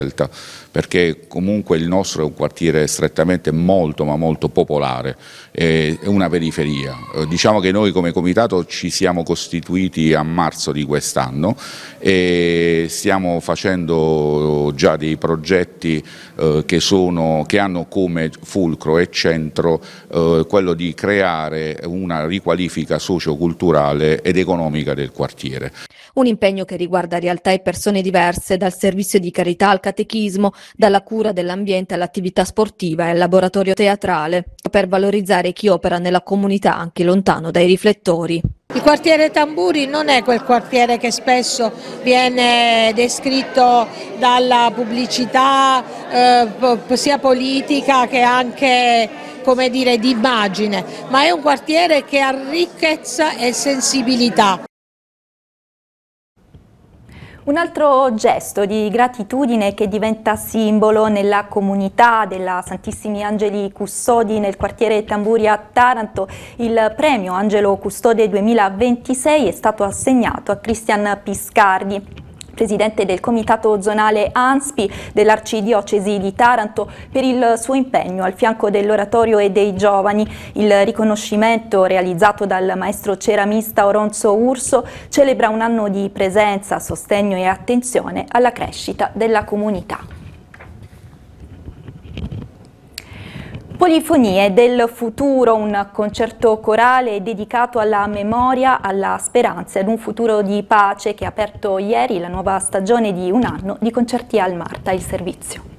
perché comunque il nostro è un quartiere strettamente molto ma molto popolare, è una periferia. Diciamo che noi come comitato ci siamo costituiti a marzo di quest'anno e stiamo facendo già dei progetti che hanno come fulcro e centro quello di creare una riqualifica socioculturale ed economica del quartiere. Un impegno che riguarda realtà e persone diverse, dal servizio di carità al catechismo, dalla cura dell'ambiente all'attività sportiva e al laboratorio teatrale, per valorizzare chi opera nella comunità anche lontano dai riflettori. Il quartiere Tamburi non è quel quartiere che spesso viene descritto dalla pubblicità sia politica che anche, come dire, di immagine, ma è un quartiere che ha ricchezza e sensibilità. Un altro gesto di gratitudine che diventa simbolo nella comunità della Santissimi Angeli Custodi nel quartiere Tamburi a Taranto. Il premio Angelo Custode 2026 è stato assegnato a Cristian Piscardi, presidente del comitato zonale ANSPI dell'Arcidiocesi di Taranto, per il suo impegno al fianco dell'oratorio e dei giovani. Il riconoscimento realizzato dal maestro ceramista Oronzo Urso celebra un anno di presenza, sostegno e attenzione alla crescita della comunità. Polifonie del futuro, un concerto corale dedicato alla memoria, alla speranza ed un futuro di pace che ha aperto ieri la nuova stagione di un anno di concerti al Marta, il servizio.